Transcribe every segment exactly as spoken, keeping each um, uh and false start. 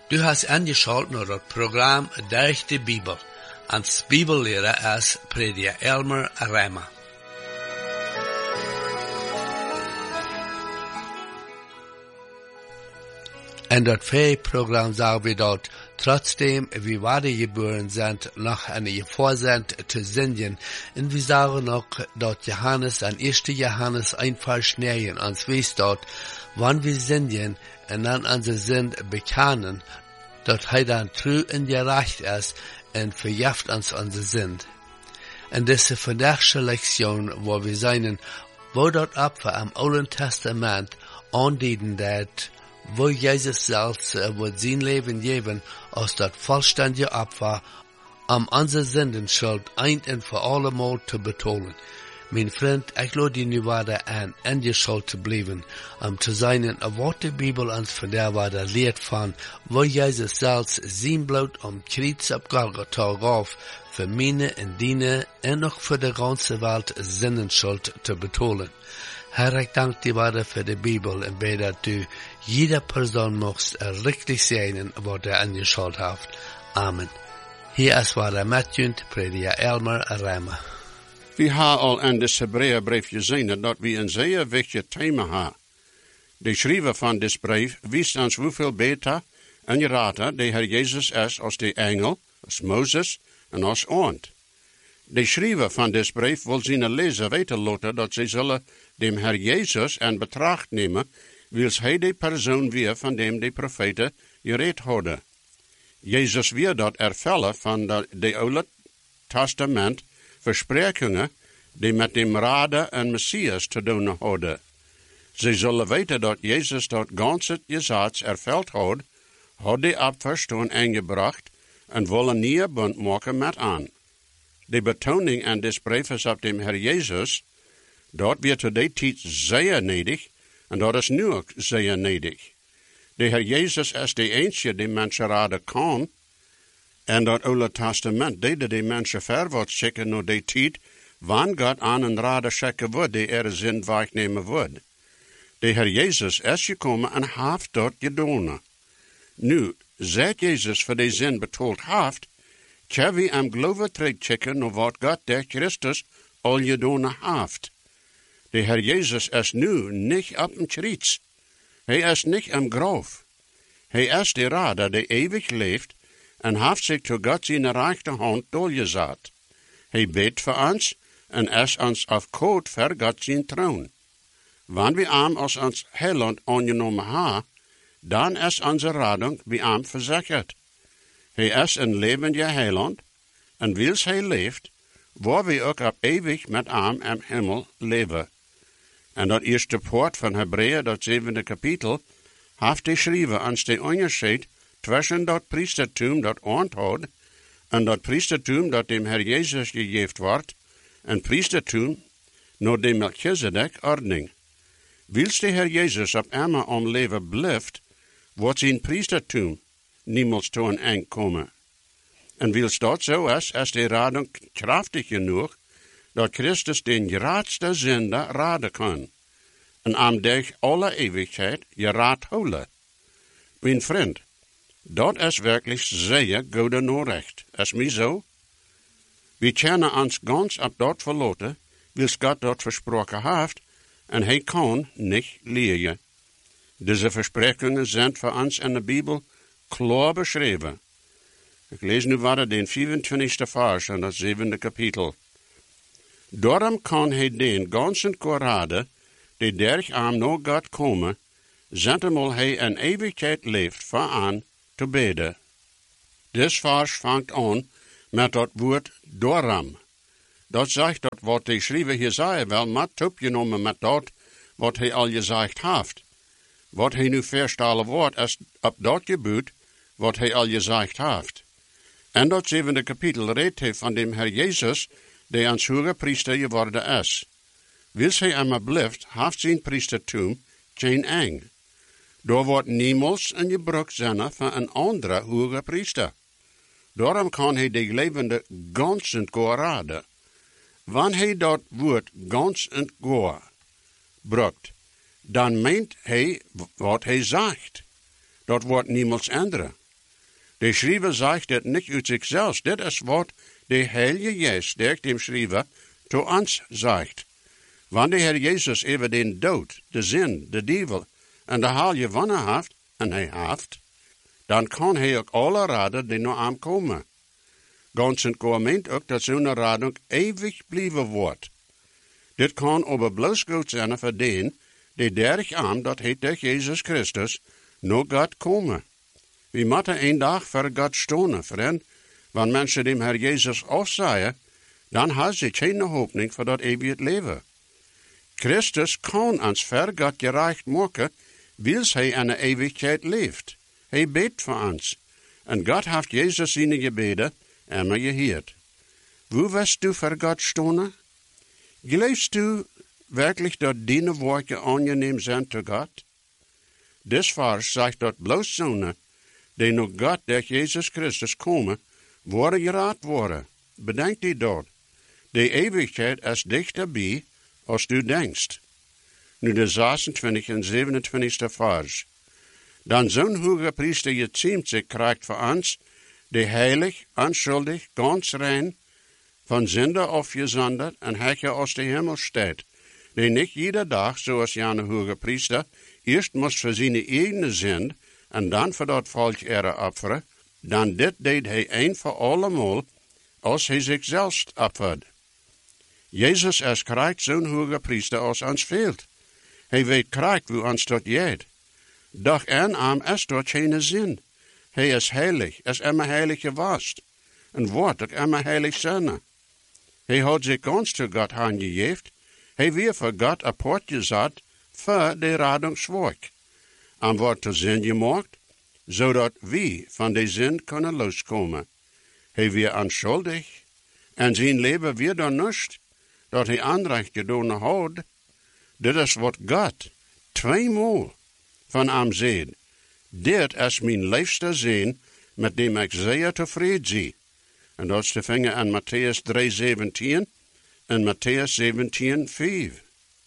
Du hast angeschaut naar het programma Durch de Bibel. Als Bibellehrer is prediker Elmer Rema. In dat Programm sagen wir dort, trotzdem wir wiedergeboren sind, noch eine Gefahr sind zu sündigen. Und wir sagen noch, dort Johannes, an erster Johannes einfach schnell ans Wies dort, wann wir sündigen und dann unsere Sünd bekennen, dort er dann treu und gerecht ist und vergibt uns unsere Sünd. Und diese verdächtige Lektion, wo wir sein, wo dort Opfer am Alten Testament andienen, dat wo Jesus selbst uh, wird sein Leben geben, als das vollständige Opfer, um unsere Sündenschuld ein und für alle Mal zu betonen. Mein Freund, ich lade dich nu weiter an, in die Schuld zu bleiben, um zu sein, was die Bibel uns von der weiter lehrt von, wo Jesus selbst sein Blut am Kreuz auf Golgatha gab, für meine und deine und auch für die ganze Welt Sündenschuld zu betonen. Herr, ich danke dir weiter für die Bibel und bete, dass du jeder Person machst richtig sehen, was er angeschaut hat. Amen. Hier ist weiter Matthew, prediker Elmer Rema. We hebben al in dit Hebreeënbrief gezien dat we een zeer wichtig thema hebben. De schrijver van dit brief wijst ons hoeveel beter en gerater de Heer Jezus is als de engel, als Mozes en als ons. De schrijver van dit brief wil zijn lezer weten laten dat zij zullen dem Herr Jezus in betracht nemen, wils hij de persoon weer van dem de profeten gereed hadden. Jezus weer dat ervellen van de, de Oude Testament versprekingen die met dem Rade en Messias te doen hadden. Zij zullen weten dat Jezus dat ganse gezats erveld had, had de opfers toen ingebracht en willen nie bund maken met aan. De betoning aan des brief is op dem Herr Jezus, dat werd to die tijd zeer nedig, en dat is nu ook zeer nedig. De Herr Jezus is de enige die mensen raden kan, en dat Oude Testament deden de mensen verwaarts schikken naar de tijd, wanneer God aan een raden schikken wordt, die er zin wegnemen wordt. De Herr Jezus is gekomen en heeft dat gedaan. Nu, zet Jezus voor de zin betoeld heeft, kan we hem geloven terugschikken naar wat God der Christus al gedaan heeft. De Herr Jezus is nu niet op een kruis. Hij is niet im graf. Hij is de Rader die eeuwig leeft en heeft zich tot God zijn rechterhand doorgezet. Hij beet voor ons en is ons afkoud voor God zijn troon. Wanneer we hem als ons heiland aangenomen hebben, dan is onze redding bij hem verzekerd. Hij is een levende heiland en wils hij leeft, waar we ook op eeuwig met hem im hemel leven. En dat eerste poort van Hebreeën, dat zevende kapitel, heeft de schrijver ons de onderscheid tussen dat priestertum dat onthoudt en dat priestertum dat dem Herr Jezus gegeven wordt, en priestertum naar de Melchizedek ordening. Wils de Herr Jezus op eenmaal om leven blijft, wordt zijn priestertum niemals tot een eind komen. En wils dat zo is, is de rading krachtig genoeg, dat Christus den grootste zender raden kan. En aan durch alle eeuwigheid je raad houden. Mijn vriend, dat is werkelijk zeer goede noorrecht. Is mij zo? We kunnen ons gans op dat verlaten, wils God dat versproken heeft, en hij kan niet liegen. Deze versprekingen zijn voor ons in de Bijbel klaar beschreven. Ik lees nu wat den vierentwintigste vers in dat zevende kapitel. Daarom kan hij den ganzen korade, die durch am naar God komen, zentemal hij in eeuwigheid leeft, voor aan te beden. Dit vers vangt aan met dat woord daarom. Dat zegt dat wat de schrijver hier zei wel met opgenomen met dat wat hij al gezegd heeft. Wat hij nu verstellen wordt is op dat gebied wat hij al gezegd heeft. En dat zevende kapitel redt hij van dem Herr Jezus, die ons hoge priester geworden is. Wils hij hem blijft, heeft zijn priestertum geen eng. Daar wordt niemals een gebruik zijn van een andere hoge priester. Daarom kan hij de levende gans en goor raden. Wanneer hij dat woord gans en goor brukt, dan meent hij wat hij zegt. Dat wordt niemals änderen. De Schrijver zegt dit niet uit zichzelf. Dit is wat de Heilige Geest, der dem Schrijver, to ons zegt. Wanneer de Heer Jezus even den dood, de zin, de duivel en de hel gewonnen heeft, en hij heeft, dan kan hij ook alle raden die naar hem komen. Ganz in Kommand ook dat zo'n radung eeuwig blijven wordt. Dit kan aber bloos goed zijn voor den, die derg aan dat hij durch Jezus Christus naar God komen. We moeten een dag voor God stonen, vriend. Wanneer mensen dem Herr Jezus afzeggen, dan hebben ze geen hoopning voor dat eeuwig leven. Christus kan ons voor God gerecht maken, wils hij in de eeuwigheid leeft. Hij beet voor ons. En God heeft Jezus zijn gebeden immer gehoord. Hoe wirst du voor God stonen? Geloofst du wirklich dat deine woorden angenehm zijn te God? Dit vers zegt dat bloos zonen, die naar God door Jezus Christus komen, worden geraad worden. Bedenk die dat. De eeuwigheid is dichterbij als du denkst. Nu de zesentwintigste en zevenentwintigste vers. Dan zo'n hoge priester geziemt zich krijgt voor ons, die heilig, onschuldig, ganz rein, van zonde afgezonderd en hecher als de hemel staat, die niet ieder dag, zoals Jan hoge priester, eerst moest voor zijn eigen zin en dan voor dat volk er offeren, dan dit deed hij een voor allemaal, als hij zichzelf offerde. Jezus is krijgt zo'n hoge priester als ons veelt. Hij weet krijgt hoe ons dat jeet. Doch en am is dat geen zin. Hij is heilig, is immer heilig gewast. En wordt ook immer heilig zijn. Hij had zich ganz te God aangegeven. Hij weer voor God apart gezet voor de reddingswerk. En wordt te zin gemaakt, zodat wij van de zin kunnen loskomen. Hij weer onschuldig. En zijn leven weer dan niet, dat hij aanrecht gedaan had. Dit is wat God tweemaal van hem zegt. Dit is mijn liefste zin, met dem ik zeer tevreden zie. En dat is te vinden aan Matthäus drie zeventien en Matthäus zeventien vijf.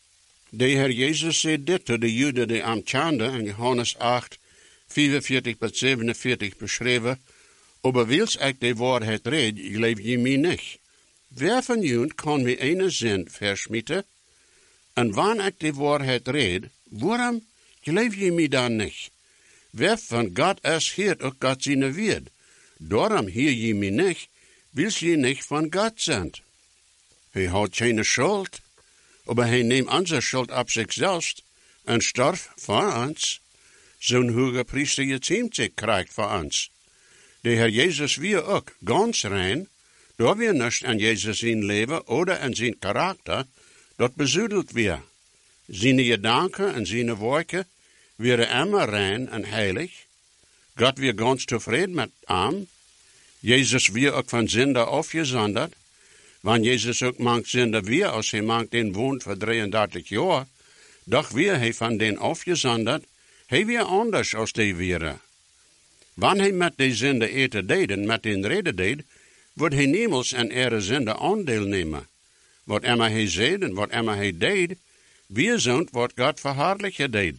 De Heer Jezus zei dit tot de Joden die hem kenden, in Johannes acht, vierenveertig tot zevenenveertig beschreven. Aber wils ik de waarheid red, geloof je mij niet. Wer van jullie kan mij ene zin verschmieten? En wanneer ik de waarheid red, waarom geloof je mij dan niet? Wer van God is, heert ook God zijn woord. Daarom hier je mij niet, wils je niet van God zijn. Hij had geen schuld, maar hij neemt onze schuld op zichzelf en stierf voor ons. Zo'n hoge priester geziemt zich krijgt voor ons. De Heer Jezus weer ook ganz rein, door weer niet aan Jezus zijn leven oder aan zijn karakter, dat bezoedeld weer. Zijn gedanken en zijn werken weer immer rein en heilig. God weer ganz tevreden met hem. Jezus weer ook van zonde afgezonderd. Wanneer Jezus ook mank zonde weer, als hij mank den woont voor drieëndertig jaar, doch weer hij van den afgezonderd, hij weer anders als die weer. Wanneer hij met die zonde eten deed en met den reden deed, wordt hij niemals aan ere zonde aandeel nemen. Wat immer hij zei en wat immer hij deed, weer zo'n wat God verhaardelijk deed.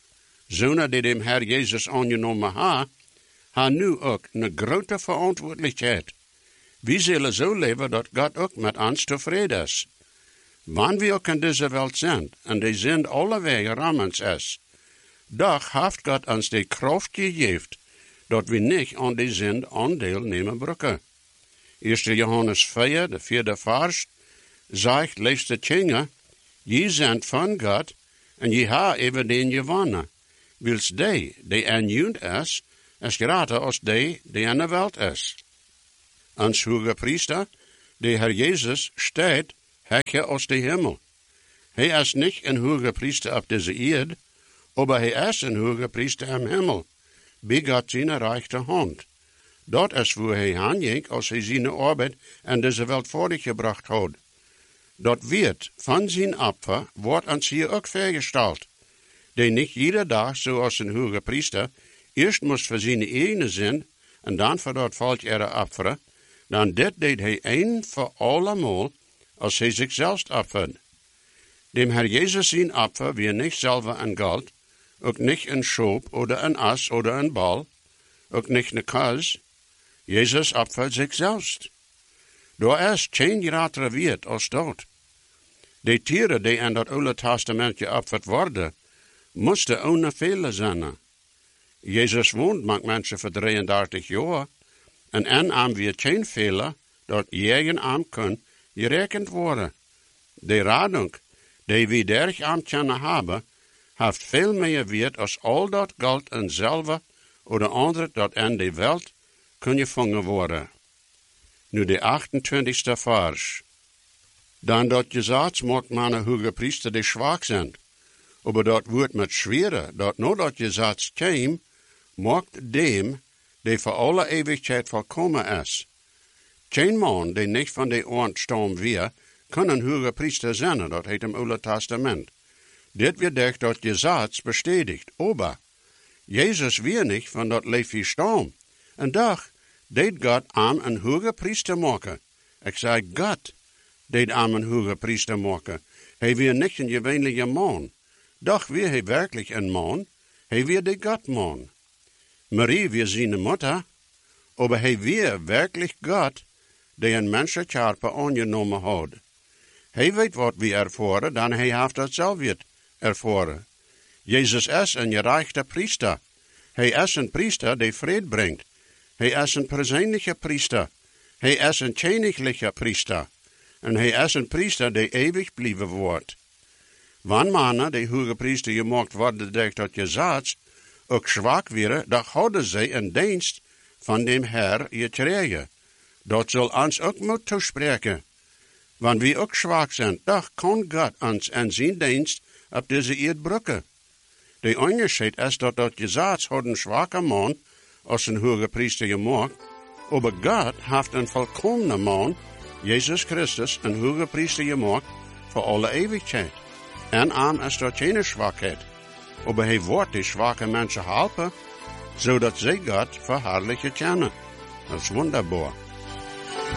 Zonen die dem Herr Jezus aangenomen ha, ha nu ook een grote verantwoordelijkheid. We zullen zo leven dat God ook met ons tevreden is. Wanneer we ook in deze wereld zijn, en die zijn alle wegen ramens is, doch heeft God ons de kracht gegeven, dat we niet aan die zin aandeel nemen brokken. Eerste Johannes vier, de vierde vers, zegt, liefste kinderen, je zijn van God, en je ha even den gewonnen. Wils die, die aan junt is, is groter als die, die aan de wereld is. Ons hoge priester, de Heer Jezus, staat hecher als de hemel. Hij is niet een hoge priester op deze aarde, maar hij is een hoge priester im hemel, bij God zijn rechterhand. Dat is waar hij heen als hij zijn arbeid in deze wereld voortgebracht had. Dat wird van zijn opfer, wordt ons hier ook vergesteld. Die niet iedere dag, zoals een hoge priester, eerst moest voor zijn eigen zin en dan voor dat volk er offeren, dan dit deed hij een voor allemaal, als hij zichzelf offerde. Dem Herr Jezus zijn offer weer niet zelf een goud, ook niet een schop oder een as oder een bal, ook niet ne Kaz. Jezus opfert zich zelfs. Door is geen ratere weet als dood. De tieren die in dat Oude Testamentje opfert worden, moesten ohne Fehler zijn. Jezus woont met mensen voor drieëndertig jaar, en en aan weer geen Fehler, dat jeden aan kan gerekend worden. De radung, die we derg aan kunnen hebben, heeft veel meer waard als al dat geld en zilver oder andere dat in de wereld kun je vangen worden. Nu de achtentwintigste vers. Dan dat je zaad maakt mannen hoge priester die zwak zijn. Aber dat wordt met schwerer, dat no dat je zaad kwam, maakt dem, die voor alle eeuwigheid volkomen is. Geen man, die niet van de oornd stam weer, kan een hoge priester zijn, dat heet im Oude Testament. Dit wird echt dat je zaad bestätigt, aber Jezus weer niet van dat Levi stam. En doch, deed God aan een hoge priester maken. Ik zei God, deed aan een hoge priester maken. Hij weer niet een gewöhnliche man. Doch weer hij werkelijk een man. Hij weer de Godman. Marie weer zijn Mutter. Aber hij weer werkelijk God, die een mensenkörper aangenomen had. Hij weet wat we ervaren, dan hij heeft dat zelf weer ervaren. Jezus is een gerechte priester. Hij is een priester die vrede brengt. Hij is een persoonlijke priester. Hij is een königlijke priester. En hij is een priester die eeuwig blijven wordt. Wanneer mannen die hoge priester gemaakt worden, denkt dat je zaad, ook zwak werden, dan houden zij een dienst van dem Herr gekregen. Dat zal ons ook moeten toespreken. Wanneer we ook zwak zijn, dan kan God ons en zijn dienst op deze eerd brukken. De onderscheid is dat dat je zaad had een zwakke man als een hoge priester gemaakt, aber God heeft een volkomene man, Jezus Christus, een hoge priester gemaakt voor alle eeuwigheid. En aan is dat geen zwakheid, aber hij wordt die zwakke mensen helpen, zodat zij God verherrlijken kunnen. Dat is wonderbaar.